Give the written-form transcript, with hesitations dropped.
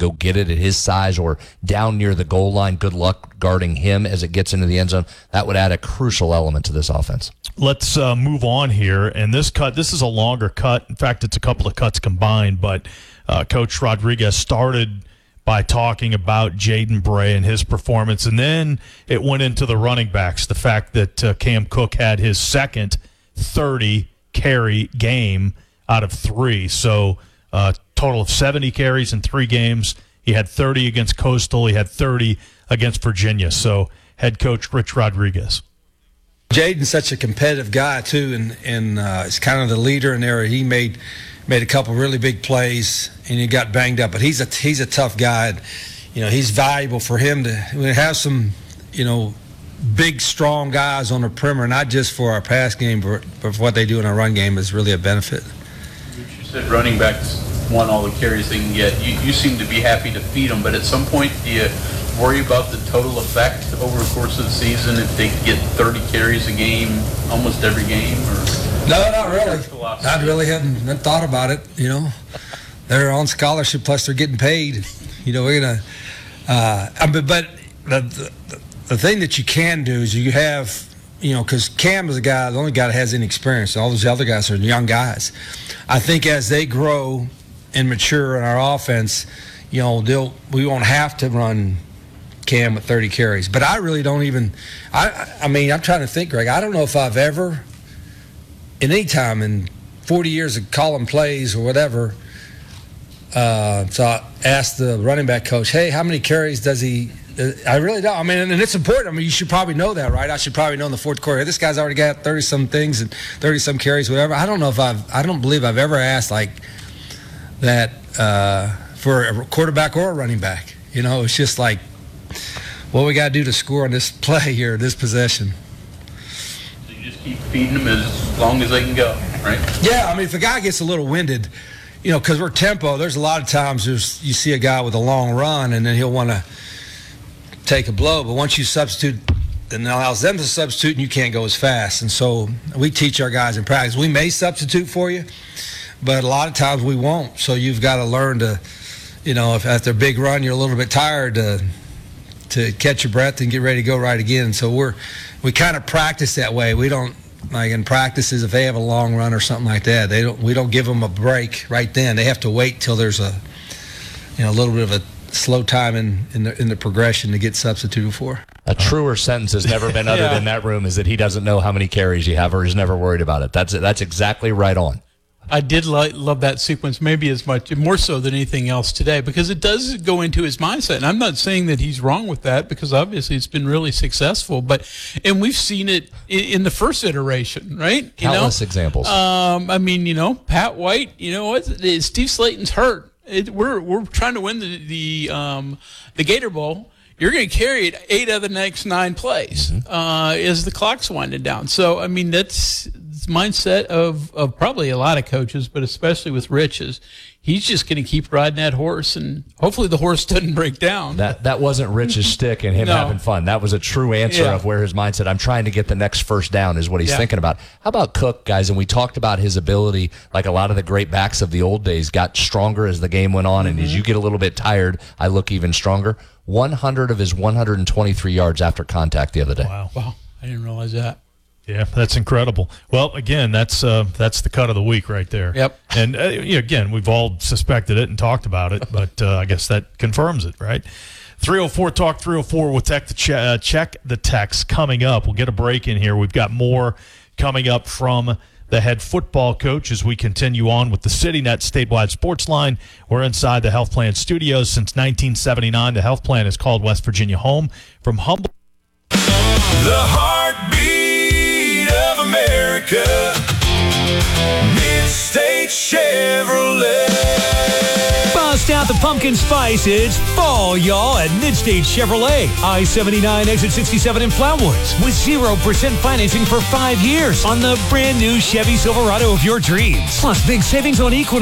go get it at his size or down near the goal line. Good luck guarding him as it gets into the end zone. That would add a crucial element to this offense. Let's move on here. And this is a longer cut. In fact, it's a couple of cuts combined. But Coach Rodriguez started by talking about Jaden Bray and his performance. And then it went into the running backs, the fact that Cam Cook had his second 30-carry game out of 3. So total of 70 carries in 3 games. He had 30 against Coastal. He had 30 against Virginia. So head coach Rich Rodriguez. Jaden's such a competitive guy, too, and he's kind of the leader in there. He made a couple really big plays, and he got banged up. But he's a tough guy. And, he's valuable for him to have some, big, strong guys on the perimeter, not just for our pass game, but for what they do in our run game is really a benefit. You said running backs want all the carries they can get. You seem to be happy to feed them, but at some point, do you worry about the total effect over the course of the season if they get 30 carries a game almost every game? Or no, not really. I really haven't thought about it. They're on scholarship, plus they're getting paid. We're gonna. But the thing that you can do is you have, because Cam is the only guy that has any experience. All those other guys are young guys. I think as they grow and mature in our offense, we won't have to run Cam with 30 carries. But I really don't even. I'm trying to think, Greg. I don't know if I've ever, in any time in 40 years of calling plays or whatever. So I asked the running back coach, hey, how many carries does he? I really don't. And it's important. You should probably know that, right? I should probably know in the fourth quarter, hey, this guy's already got 30-some things and 30-some carries, whatever. I don't believe I've ever asked like that for a quarterback or a running back. It's just like, what we got to do to score on this play here, this possession. So you just keep feeding them as long as they can go, right? Yeah, if a guy gets a little winded, because we're tempo, there's a lot of times you see a guy with a long run and then he'll want to take a blow. But once you substitute, then it allows them to substitute and you can't go as fast. And so we teach our guys in practice. We may substitute for you, but a lot of times we won't. So you've got to learn to, if after a big run you're a little bit tired, to catch your breath and get ready to go right again. So we kind of practice that way. We don't, like in practices, if they have a long run or something like that, we don't give them a break right then. They have to wait till there's a little bit of a slow time in the progression to get substituted for. A truer sentence has never been uttered in that room is that he doesn't know how many carries you have or he's never worried about it. That's exactly right on. I did love that sequence, maybe more so than anything else today, because it does go into his mindset. And I'm not saying that he's wrong with that, because obviously it's been really successful. And we've seen it in the first iteration, right? Countless examples. Pat White. Steve Slayton's hurt. We're trying to win the Gator Bowl. You're going to carry it 8 of the next 9 plays as the clock's winding down. So that's mindset of probably a lot of coaches, but especially with Rich, is he's just going to keep riding that horse, and hopefully the horse doesn't break down. That wasn't Rich's stick and him having fun. That was a true answer of where his mindset, I'm trying to get the next first down, is what he's thinking about. How about Cook, guys? And we talked about his ability, like a lot of the great backs of the old days, got stronger as the game went on, and as you get a little bit tired, I look even stronger. 100 of his 123 yards after contact the other day. Wow. I didn't realize that. Yeah, that's incredible. Well, again, that's the cut of the week right there. Yep. And again, we've all suspected it and talked about it, but I guess that confirms it, right? 304 Talk 304. We'll check the text coming up. We'll get a break in here. We've got more coming up from the head football coach as we continue on with the CityNet statewide sports line. We're inside the Health Plan studios since 1979. The Health Plan has called West Virginia home. From Humboldt. The heartbeat of America, Mid-State Chevrolet. Bust out the pumpkin spice. It's fall, y'all, at Mid-State Chevrolet. I-79, exit 67 in Flatwoods. With 0% financing for 5 years on the brand new Chevy Silverado of your dreams. Plus big savings on Equinox.